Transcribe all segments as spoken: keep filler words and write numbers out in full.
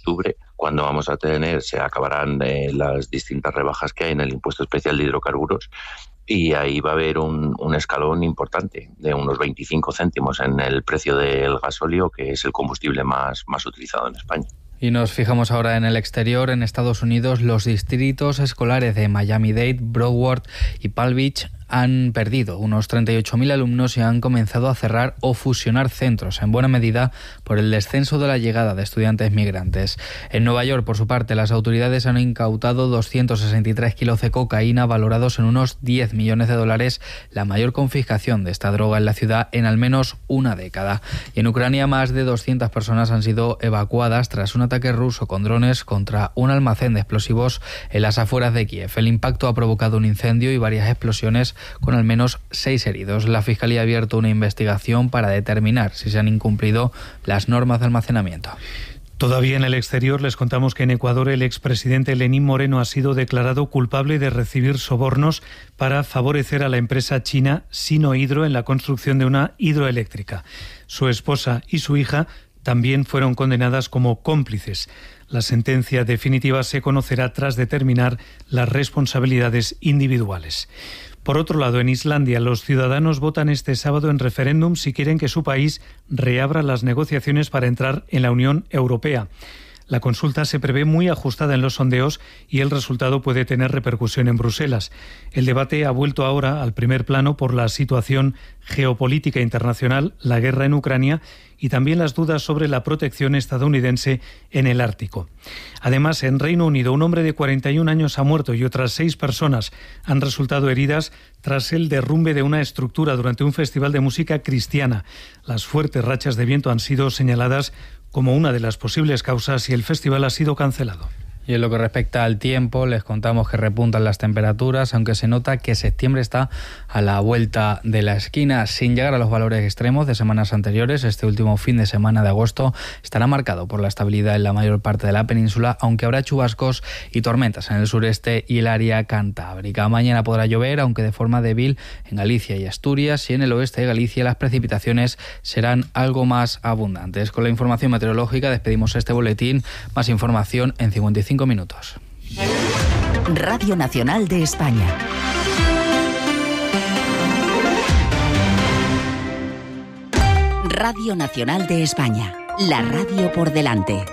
octubre, cuando vamos a tener, se acabarán eh, las distintas rebajas que hay en el impuesto especial de hidrocarburos, y ahí va a haber un, un escalón importante de unos veinticinco céntimos en el precio del gasóleo, que es el combustible más, más utilizado en España. Y nos fijamos ahora en el exterior. En Estados Unidos, los distritos escolares de Miami-Dade, Broward y Palm Beach han perdido unos treinta y ocho mil alumnos y han comenzado a cerrar o fusionar centros, en buena medida por el descenso de la llegada de estudiantes migrantes. En Nueva York, por su parte, las autoridades han incautado doscientos sesenta y tres kilos de cocaína valorados en unos diez millones de dólares, la mayor confiscación de esta droga en la ciudad en al menos una década. Y en Ucrania, más de doscientas personas han sido evacuadas tras un ataque ruso con drones contra un almacén de explosivos en las afueras de Kiev. El impacto ha provocado un incendio y varias explosiones, con al menos seis heridos. La Fiscalía ha abierto una investigación para determinar si se han incumplido las normas de almacenamiento. Todavía en el exterior les contamos que en Ecuador el expresidente Lenín Moreno ha sido declarado culpable de recibir sobornos para favorecer a la empresa china Sinohydro en la construcción de una hidroeléctrica. Su esposa y su hija también fueron condenadas como cómplices. La sentencia definitiva se conocerá tras determinar las responsabilidades individuales. Por otro lado, en Islandia, los ciudadanos votan este sábado en referéndum si quieren que su país reabra las negociaciones para entrar en la Unión Europea. La consulta se prevé muy ajustada en los sondeos y el resultado puede tener repercusión en Bruselas. El debate ha vuelto ahora al primer plano por la situación geopolítica internacional, la guerra en Ucrania y también las dudas sobre la protección estadounidense en el Ártico. Además, en Reino Unido, un hombre de cuarenta y un años ha muerto y otras seis personas han resultado heridas tras el derrumbe de una estructura durante un festival de música cristiana. Las fuertes rachas de viento han sido señaladas como una de las posibles causas y el festival ha sido cancelado. Y en lo que respecta al tiempo, les contamos que repuntan las temperaturas, aunque se nota que septiembre está a la vuelta de la esquina. Sin llegar a los valores extremos de semanas anteriores, este último fin de semana de agosto estará marcado por la estabilidad en la mayor parte de la península, aunque habrá chubascos y tormentas en el sureste y el área cantábrica. Mañana podrá llover, aunque de forma débil, en Galicia y Asturias, y en el oeste de Galicia las precipitaciones serán algo más abundantes. Con la información meteorológica despedimos este boletín. Más información en cincuenta y cinco minutos. Radio Nacional de España. Radio Nacional de España. La radio por delante.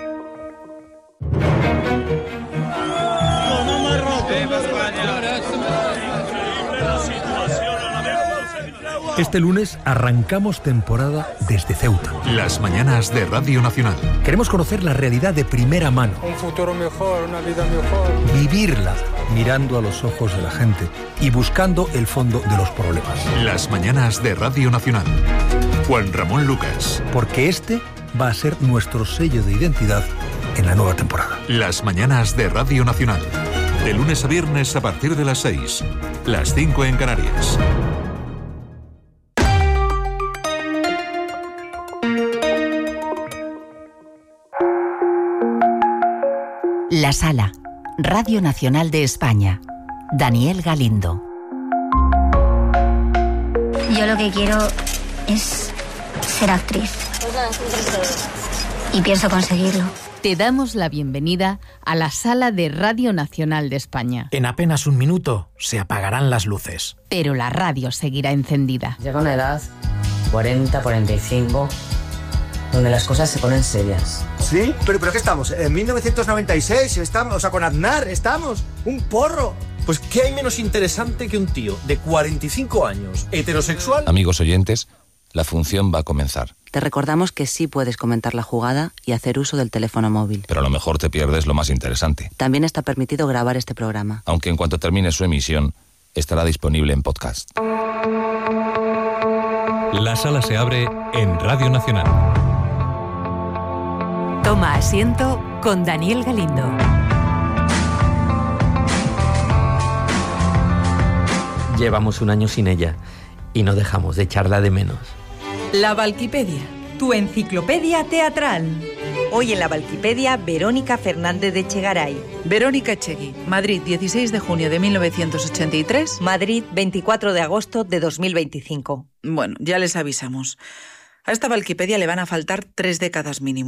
Este lunes arrancamos temporada desde Ceuta. Las mañanas de Radio Nacional. Queremos conocer la realidad de primera mano. Un futuro mejor, una vida mejor. Vivirla mirando a los ojos de la gente y buscando el fondo de los problemas. Las mañanas de Radio Nacional. Juan Ramón Lucas. Porque este va a ser nuestro sello de identidad en la nueva temporada. Las mañanas de Radio Nacional. De lunes a viernes a partir de las seis. Las cinco en Canarias. La Sala, Radio Nacional de España. Daniel Galindo. Yo lo que quiero es ser actriz. Y pienso conseguirlo. Te damos la bienvenida a la Sala de Radio Nacional de España. En apenas un minuto se apagarán las luces. Pero la radio seguirá encendida. Llega una edad, cuarenta, cuarenta y cinco, donde las cosas se ponen serias. ¿Sí? ¿Pero, pero qué estamos? ¿En mil novecientos noventa y seis? ¿Estamos? O sea, con Aznar, ¿estamos? ¿Un porro? Pues ¿qué hay menos interesante que un tío de cuarenta y cinco años, heterosexual? Amigos oyentes, la función va a comenzar. Te recordamos que sí puedes comentar la jugada y hacer uso del teléfono móvil. Pero a lo mejor te pierdes lo más interesante. También está permitido grabar este programa. Aunque en cuanto termine su emisión, estará disponible en podcast. La sala se abre en Radio Nacional. Toma asiento con Daniel Galindo. Llevamos un año sin ella y no dejamos de echarla de menos. La Valquipedia, tu enciclopedia teatral. Hoy en la Valquipedia, Verónica Fernández de Echegaray. Verónica Echegui, Madrid, dieciséis de junio de mil novecientos ochenta y tres. Madrid, veinticuatro de agosto de dos mil veinticinco. Bueno, ya les avisamos. A esta Valquipedia le van a faltar tres décadas mínimo.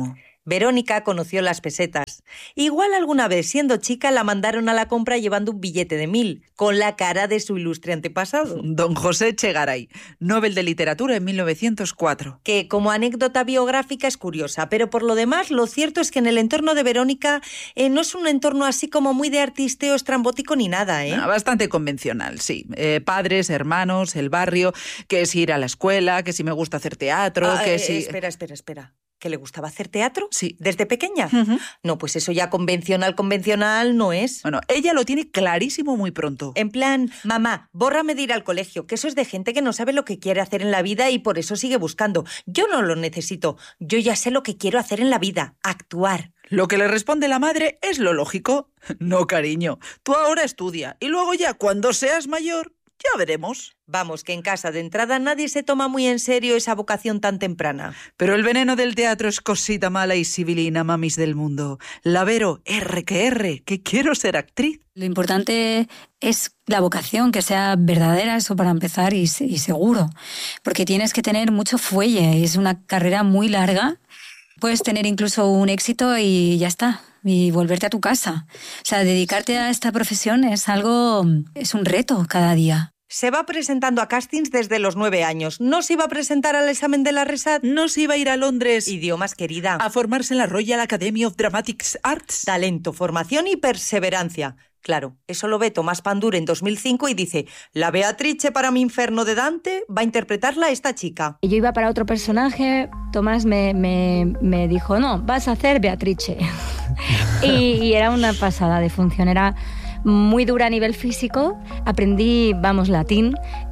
Verónica conoció las pesetas. Igual alguna vez, siendo chica, la mandaron a la compra llevando un billete de mil, con la cara de su ilustre antepasado. Don José Echegaray, Nobel de Literatura en mil novecientos cuatro. Que como anécdota biográfica es curiosa, pero por lo demás, lo cierto es que en el entorno de Verónica eh, no es un entorno así como muy de artisteo estrambótico ni nada, ¿eh? Ah, bastante convencional, sí. Eh, padres, hermanos, el barrio, que si ir a la escuela, que si me gusta hacer teatro, ah, que eh, si... Espera, espera, espera. ¿Que le gustaba hacer teatro? Sí. ¿Desde pequeña? Uh-huh. No, pues eso ya convencional, convencional no es. Bueno, ella lo tiene clarísimo muy pronto. En plan, mamá, bórrame de ir al colegio, que eso es de gente que no sabe lo que quiere hacer en la vida y por eso sigue buscando. Yo no lo necesito. Yo ya sé lo que quiero hacer en la vida, actuar. Lo que le responde la madre es lo lógico. No, cariño, tú ahora estudia y luego ya cuando seas mayor... Ya veremos. Vamos, que en casa de entrada nadie se toma muy en serio esa vocación tan temprana. Pero el veneno del teatro es cosita mala y sibilina, mamis del mundo. La Vero, R que R, que quiero ser actriz. Lo importante es la vocación, que sea verdadera, eso para empezar, y, y seguro. Porque tienes que tener mucho fuelle, es una carrera muy larga. Puedes tener incluso un éxito y ya está, y volverte a tu casa. O sea, dedicarte a esta profesión es algo, es un reto cada día. Se va presentando a castings desde los nueve años. ¿No se iba a presentar al examen de la RESAT? ¿No se iba a ir a Londres? Idiomas, querida. A formarse en la Royal Academy of Dramatic Arts. Talento, formación y perseverancia. Claro, eso lo ve Tomás Pandur en dos mil cinco y dice, la Beatrice para mi infierno de Dante va a interpretarla esta chica. Yo iba para otro personaje, Tomás me, me, me dijo, no, vas a hacer Beatrice. y, y era una pasada de función, era muy dura a nivel físico, aprendí, vamos, latín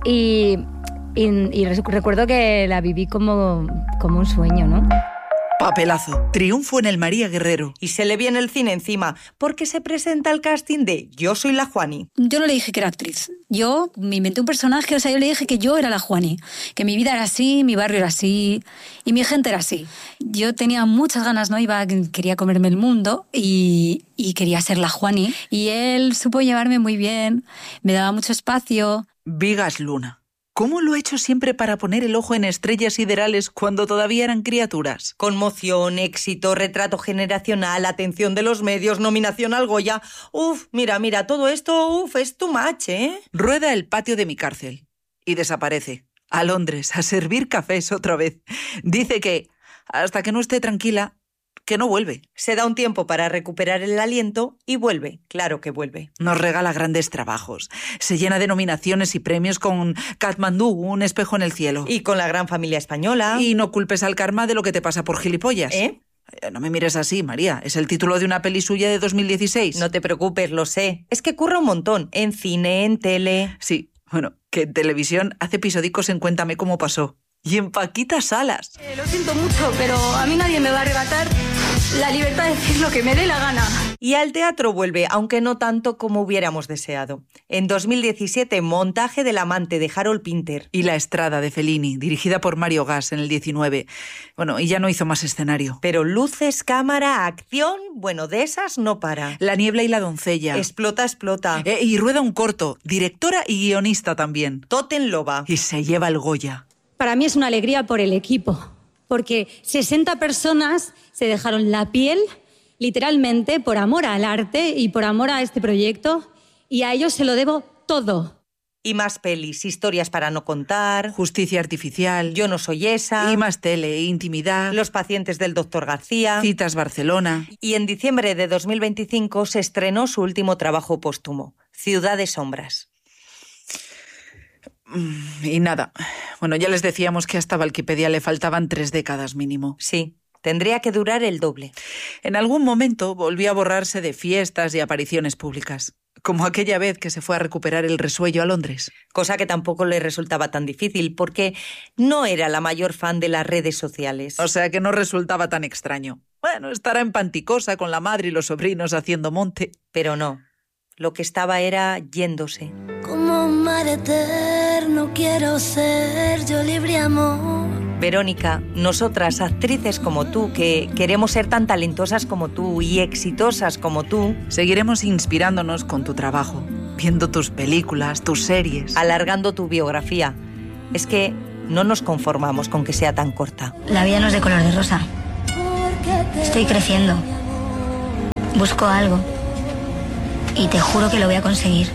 y, y, y recuerdo que la viví como, como un sueño, ¿no? Papelazo, triunfo en el María Guerrero. Y se le viene el cine encima, porque se presenta el casting de Yo soy la Juani. Yo no le dije que era actriz. Yo me inventé un personaje, o sea, yo le dije que yo era la Juani, que mi vida era así, mi barrio era así y mi gente era así. Yo tenía muchas ganas, ¿no? Iba, quería comerme el mundo y, y quería ser la Juani. Y él supo llevarme muy bien, me daba mucho espacio. Vigas Luna. ¿Cómo lo ha hecho siempre para poner el ojo en estrellas siderales cuando todavía eran criaturas? Conmoción, éxito, retrato generacional, atención de los medios, nominación al Goya. Uf, mira, mira, todo esto, uf, es too much, ¿eh? Rueda el patio de mi cárcel y desaparece. A Londres, a servir cafés otra vez. Dice que, hasta que no esté tranquila, que no vuelve. Se da un tiempo para recuperar el aliento y vuelve, claro que vuelve. Nos regala grandes trabajos. Se llena de nominaciones y premios con Katmandú, un espejo en el cielo. Y con La gran familia española. Y no culpes al karma de lo que te pasa por gilipollas. ¿Eh? No me mires así, María. Es el título de una peli suya de dos mil dieciséis. No te preocupes, lo sé. Es que curra un montón. En cine, en tele... Sí, bueno, que en televisión hace episódicos en Cuéntame cómo pasó. Y en Paquita Salas. Eh, lo siento mucho, pero a mí nadie me va a arrebatar la libertad de decir lo que me dé la gana. Y al teatro vuelve, aunque no tanto como hubiéramos deseado. En dos mil diecisiete, montaje del amante de Harold Pinter. Y La Estrada de Fellini, dirigida por Mario Gas en el diecinueve. Bueno, y ya no hizo más escenario. Pero luces, cámara, acción, bueno, de esas no para. La niebla y la doncella. Explota, explota. Eh, y rueda un corto, directora y guionista también. Toten Loba. Y se lleva el Goya. Para mí es una alegría por el equipo, porque sesenta personas se dejaron la piel, literalmente, por amor al arte y por amor a este proyecto, y a ellos se lo debo todo. Y más pelis, Historias para no contar, Justicia artificial, Yo no soy esa, y más tele, Intimidad, Los pacientes del doctor García, Citas Barcelona. Y en diciembre de dos mil veinticinco se estrenó su último trabajo póstumo, Ciudad de sombras. Y nada, bueno, ya les decíamos que hasta Wikipedia le faltaban tres décadas mínimo. Sí, tendría que durar el doble. En algún momento volvió a borrarse de fiestas y apariciones públicas, como aquella vez que se fue a recuperar el resuello a Londres. Cosa que tampoco le resultaba tan difícil, porque no era la mayor fan de las redes sociales. O sea que no resultaba tan extraño. Bueno, estará en Panticosa con la madre y los sobrinos haciendo monte. Pero no, lo que estaba era yéndose. Como un mar eterno quiero ser yo, libre amor. Verónica, nosotras, actrices como tú, que queremos ser tan talentosas como tú y exitosas como tú, seguiremos inspirándonos con tu trabajo, viendo tus películas, tus series, alargando tu biografía. Es que no nos conformamos con que sea tan corta. La vida no es de color de rosa. Estoy creciendo. Busco algo. Y te juro que lo voy a conseguir.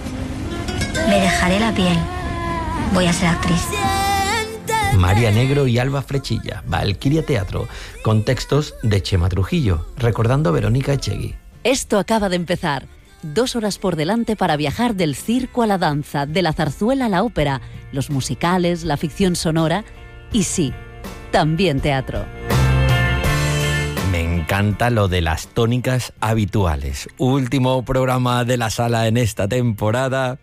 Me dejaré la piel. Voy a ser actriz. María Negro y Alba Frechilla, Valquiria Teatro, con textos de Chema Trujillo, recordando a Verónica Echegui. Esto acaba de empezar. Dos horas por delante para viajar del circo a la danza, de la zarzuela a la ópera, los musicales, la ficción sonora y sí, también teatro. Me encanta lo de las tónicas habituales. Último programa de la sala en esta temporada.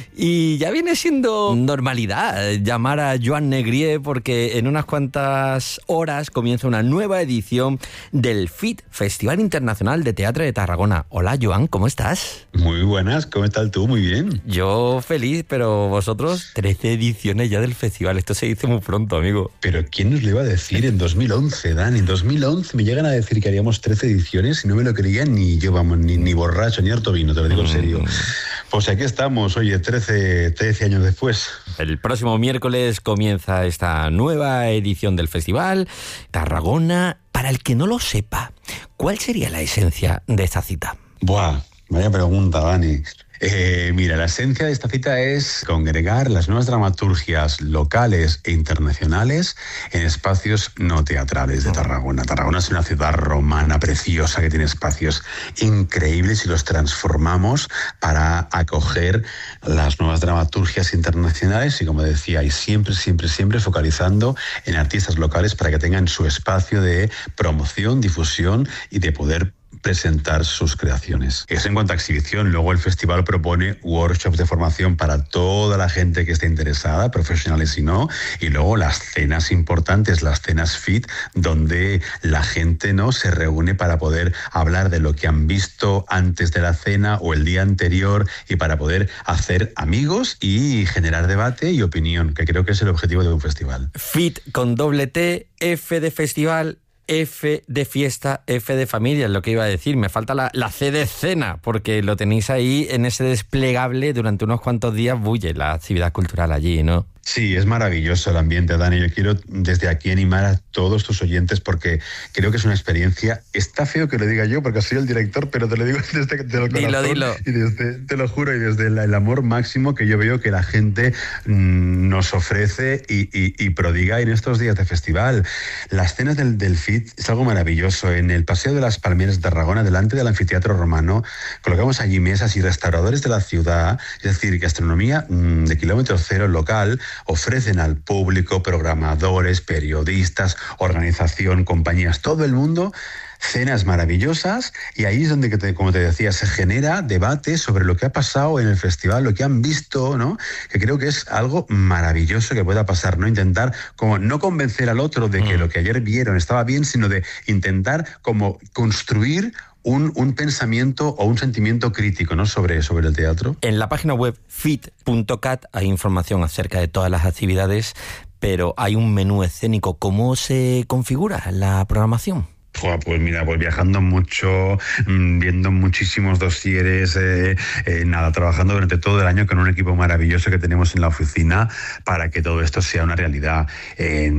Y ya viene siendo normalidad llamar a Joan Negrier porque en unas cuantas horas comienza una nueva edición del F I T, Festival Internacional de Teatro de Tarragona. Hola, Joan, ¿cómo estás? Muy buenas, ¿cómo estás tú? Muy bien. Yo feliz, pero vosotros, trece ediciones ya del festival. Esto se dice muy pronto, amigo. Pero ¿quién nos lo iba a decir en dos mil once, Dani? En dos mil once me llegan a decir que haríamos trece ediciones y no me lo creía ni yo, vamos, ni, ni borracho, ni harto vino, te lo digo en serio. Pues aquí estamos, oye, trece, trece años después. El próximo miércoles comienza esta nueva edición del festival, Tarragona. Para el que no lo sepa, ¿cuál sería la esencia de esta cita? Buah, vaya pregunta, Dani. Eh, mira, la esencia de esta cita es congregar las nuevas dramaturgias locales e internacionales en espacios no teatrales de Tarragona. Tarragona es una ciudad romana preciosa que tiene espacios increíbles y los transformamos para acoger las nuevas dramaturgias internacionales y, como decía, y siempre, siempre, siempre focalizando en artistas locales para que tengan su espacio de promoción, difusión y de poder presentar sus creaciones. Eso en cuanto a exhibición. Luego el festival propone workshops de formación para toda la gente que esté interesada, profesionales y no, y luego las cenas importantes, las cenas F I T, donde la gente no se reúne para poder hablar de lo que han visto antes de la cena o el día anterior y para poder hacer amigos y generar debate y opinión, que creo que es el objetivo de un festival. F I T con doble T, F de festival, F de fiesta, F de familia, es lo que iba a decir. Me falta la, la C de cena, porque lo tenéis ahí en ese desplegable durante unos cuantos días, bulle la actividad cultural allí, ¿no? Sí, es maravilloso el ambiente, Dani. Yo quiero desde aquí animar a todos tus oyentes porque creo que es una experiencia. Está feo que lo diga yo porque soy el director, pero te lo digo desde, desde el corazón. Dilo, dilo. Y desde, te lo juro, y desde el, el amor máximo que yo veo que la gente mmm, nos ofrece y, y, y prodiga en estos días de festival. Las cenas del, del F I T es algo maravilloso. En el Paseo de las Palmeras de Tarragona, delante del anfiteatro romano, colocamos allí mesas y restauradores de la ciudad, es decir, gastronomía mmm, de kilómetro cero local, ofrecen al público, programadores, periodistas, organización, compañías, todo el mundo, cenas maravillosas, y ahí es donde, como te decía, se genera debate sobre lo que ha pasado en el festival, lo que han visto, ¿no? Que creo que es algo maravilloso que pueda pasar, ¿no? Intentar como no convencer al otro de que mm. lo que ayer vieron estaba bien, sino de intentar como construir Un, un pensamiento o un sentimiento crítico, ¿no? sobre, sobre el teatro. En la página web fit punto cat hay información acerca de todas las actividades, pero hay un menú escénico. ¿Cómo se configura la programación? Pues mira, pues viajando mucho, viendo muchísimos dosieres, eh, eh, nada, trabajando durante todo el año con un equipo maravilloso que tenemos en la oficina para que todo esto sea una realidad. Eh,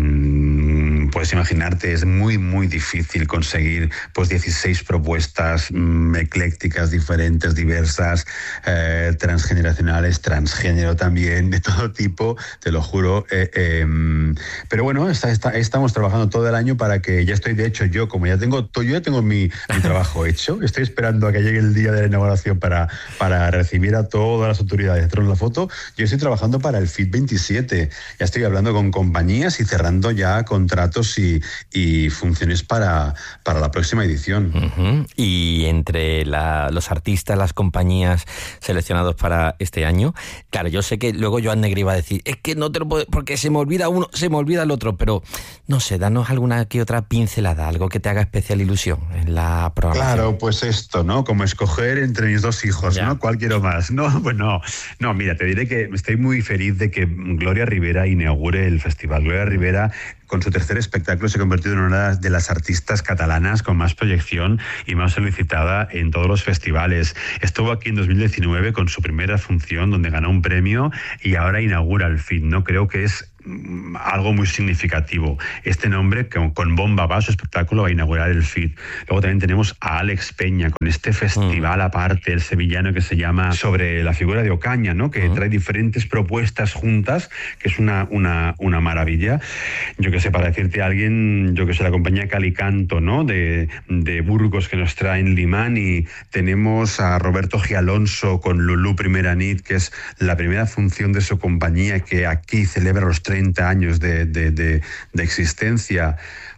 puedes imaginarte, es muy, muy difícil conseguir pues dieciséis propuestas mmm, eclécticas, diferentes, diversas, eh, transgeneracionales, transgénero también, de todo tipo, te lo juro. Eh, eh, pero bueno, está, está, estamos trabajando todo el año para que, ya estoy, de hecho, yo como ya tengo, yo ya tengo mi, mi trabajo hecho. Estoy esperando a que llegue el día de la inauguración para, para recibir a todas las autoridades. Haceros la foto. Yo estoy trabajando para el F I T veintisiete. Ya estoy hablando con compañías y cerrando ya contratos y, y funciones para, para la próxima edición. Uh-huh. Y entre la, los artistas, las compañías seleccionados para este año, claro, yo sé que luego Joan Negri va a decir, es que no te lo puedo, porque se me olvida uno, se me olvida el otro, pero no sé, danos alguna que otra pincelada, algo que te haga especial ilusión en la programación. Claro, pues esto, ¿no? Como escoger entre mis dos hijos, ya. ¿no? ¿Cuál quiero más? No, pues no. No, mira, te diré que estoy muy feliz de que Gloria Rivera inaugure el festival. Gloria Rivera, con su tercer espectáculo, se ha convertido en una de las artistas catalanas con más proyección y más solicitada en todos los festivales. Estuvo aquí en dos mil diecinueve con su primera función, donde ganó un premio, y ahora inaugura el F I T, ¿no? Creo que es algo muy significativo. Este nombre, con, con bomba va a su espectáculo, va a inaugurar el F I T. Luego también tenemos a Alex Peña con este festival mm. aparte, el sevillano, que se llama Sobre la figura de Ocaña, ¿no? Que mm. trae diferentes propuestas juntas, que es una, una, una maravilla. Yo que sé, para decirte a alguien, yo que sé, la compañía Calicanto, ¿no? De, de Burgos, que nos traen Limani. Tenemos a Roberto G. Alonso con Lulú Primera Nit, que es la primera función de su compañía, que aquí celebra los treinta años de, de, de, de existencia.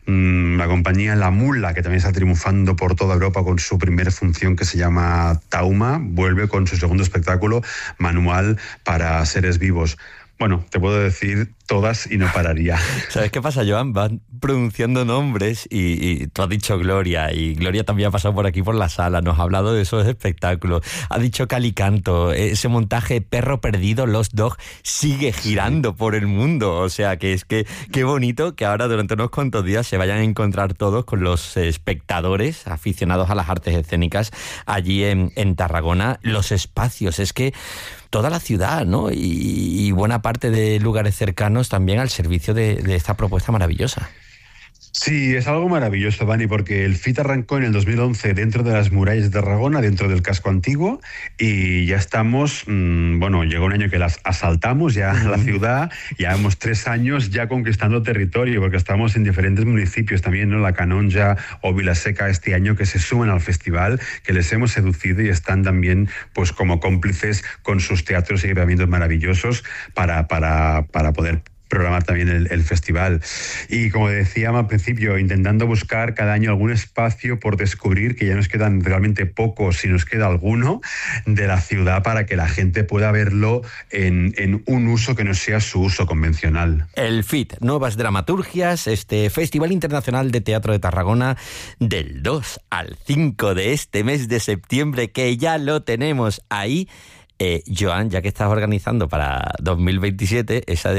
La compañía La Mula, que también está triunfando por toda Europa con su primera función, que se llama Tauma, vuelve con su segundo espectáculo, Manual para Seres Vivos. Bueno, te puedo decir todas y no pararía. ¿Sabes qué pasa, Joan? Van pronunciando nombres y, y tú has dicho Gloria, y Gloria también ha pasado por aquí por la sala, nos ha hablado de esos espectáculos, ha dicho Calicanto, ese montaje Perro Perdido, Lost Dog, sigue girando sí. por el mundo, o sea que es que qué bonito que ahora durante unos cuantos días se vayan a encontrar todos con los espectadores aficionados a las artes escénicas allí en, en Tarragona, los espacios, es que toda la ciudad, ¿no? Y, y buena parte de lugares cercanos también al servicio de, de esta propuesta maravillosa. Sí, es algo maravilloso, Dani, porque el F I T arrancó en el dos mil once dentro de las murallas de Tarragona, dentro del casco antiguo, y ya estamos, mmm, bueno, llegó un año que las asaltamos ya la ciudad, llevamos tres años ya conquistando territorio, porque estamos en diferentes municipios también, ¿no? La Canonja o Vilaseca este año, que se suman al festival, que les hemos seducido y están también pues como cómplices con sus teatros y equipamientos maravillosos para, para, para poder programar también el, el festival. Y como decíamos al principio, intentando buscar cada año algún espacio por descubrir, que ya nos quedan realmente pocos, si nos queda alguno, de la ciudad, para que la gente pueda verlo en, en un uso que no sea su uso convencional. El F I T, Nuevas Dramaturgias, este Festival Internacional de Teatro de Tarragona, del dos al cinco de este mes de septiembre, que ya lo tenemos ahí. Eh, Joan, ya que estás organizando para dos mil veintisiete esa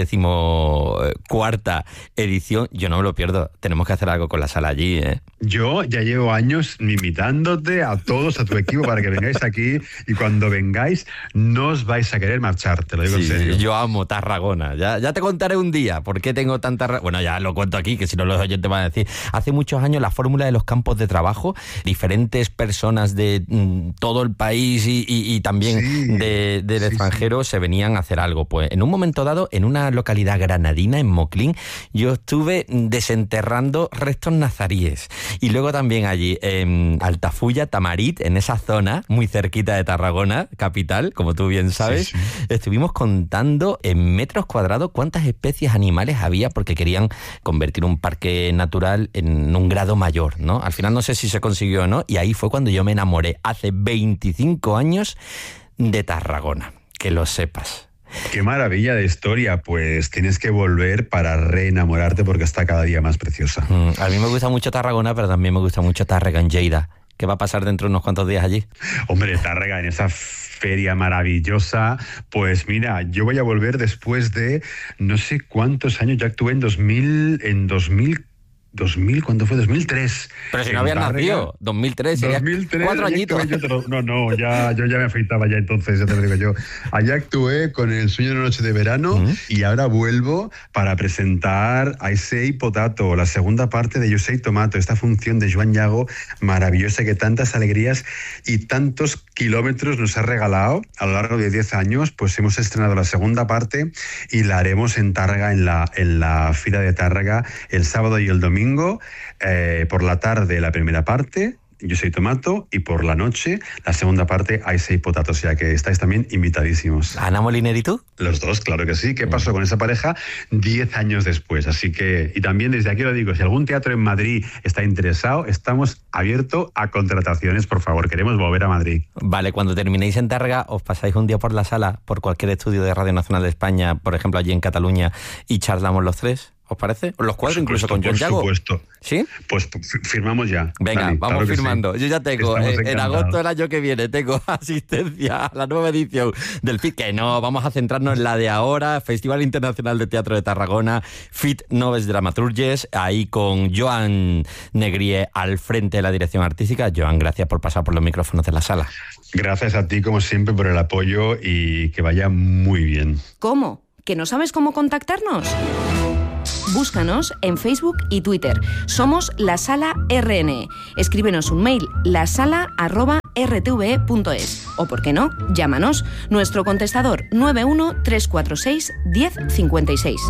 decimocuarta edición, yo no me lo pierdo. Tenemos que hacer algo con la sala allí, ¿eh? Yo ya llevo años invitándote a todos, a tu equipo, para que vengáis aquí, y cuando vengáis no os vais a querer marchar, te lo digo sí, en serio. Yo amo Tarragona. Ya, ya te contaré un día por qué tengo tanta... Ra... Bueno, ya lo cuento aquí, que si no los oyentes van a decir. Hace muchos años la fórmula de los campos de trabajo, diferentes personas de mm, todo el país y, y, y también sí. de De, del sí, extranjero sí. se venían a hacer algo. Pues en un momento dado, en una localidad granadina, en Moclín, yo estuve desenterrando restos nazaríes. Y luego también allí, en Altafulla, Tamarit, en esa zona, muy cerquita de Tarragona, capital, como tú bien sabes, sí, sí. estuvimos contando en metros cuadrados cuántas especies animales había, porque querían convertir un parque natural en un grado mayor, ¿no? Al final no sé si se consiguió o no, y ahí fue cuando yo me enamoré, hace veinticinco años, de Tarragona, que lo sepas. Qué maravilla de historia, pues tienes que volver para reenamorarte, porque está cada día más preciosa. Mm, a mí me gusta mucho Tarragona, pero también me gusta mucho Tárrega en Lleida. ¿Qué va a pasar dentro de unos cuantos días allí? Hombre, Tárrega, en esa feria maravillosa, pues mira, yo voy a volver después de no sé cuántos años, ya actué en dos mil, en dos mil dos mil, ¿cuándo fue? dos mil tres. Pero si no habías nacido, dos mil tres, dos mil tres cuatro añitos. Lo, no, no, ya, yo ya me afeitaba ya entonces, ya te lo digo yo. Allá actué con El Sueño de una noche de verano uh-huh. y ahora vuelvo para presentar I Say Potato, la segunda parte de You Say Tomato, esta función de Joan Llago maravillosa que tantas alegrías y tantos kilómetros nos ha regalado a lo largo de diez años. Pues hemos estrenado la segunda parte y la haremos en Tárrega, en la, en la Fira de Tárrega, el sábado y el domingo. Domingo, eh, por la tarde la primera parte, Yo Soy Tomato, y por la noche la segunda parte, I Say Potato, o sea que estáis también invitadísimos. ¿Ana Moliner y tú? Los dos, claro que sí. ¿Qué pasó con esa pareja diez años después? Así que, y también desde aquí lo digo, si algún teatro en Madrid está interesado, estamos abiertos a contrataciones, por favor, queremos volver a Madrid. Vale, cuando terminéis en Tárrega, os pasáis un día por la sala, por cualquier estudio de Radio Nacional de España, por ejemplo allí en Cataluña, y charlamos los tres. ¿Os parece? Los cuatro, incluso con Joan Llago. Por supuesto. ¿Sí? Pues firmamos ya. Venga, Dani, vamos claro firmando. Sí. Yo ya tengo, eh, en agosto del año que viene, tengo asistencia a la nueva edición del F I T, que no, vamos a centrarnos en la de ahora, Festival Internacional de Teatro de Tarragona, F I T Noves Dramaturges, ahí con Joan Negrier al frente de la dirección artística. Joan, gracias por pasar por los micrófonos de la sala. Gracias a ti, como siempre, por el apoyo y que vaya muy bien. ¿Cómo? ¿Que no sabes cómo contactarnos? Búscanos en Facebook y Twitter. Somos La Sala R N E. Escríbenos un mail, lasala arroba r t v punto es. O, por qué no, llámanos. Nuestro contestador nueve uno tres cuatro seis uno cero cinco seis.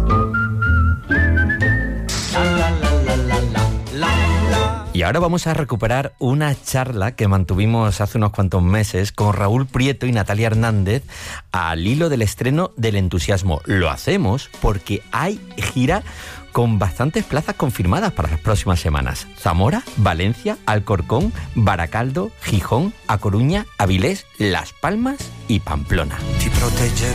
Y ahora vamos a recuperar una charla que mantuvimos hace unos cuantos meses con Raúl Prieto y Natalia Hernández al hilo del estreno del Entusiasmo. Lo hacemos porque hay gira con bastantes plazas confirmadas para las próximas semanas. Zamora, Valencia, Alcorcón, Baracaldo, Gijón, A Coruña, Avilés, Las Palmas y Pamplona.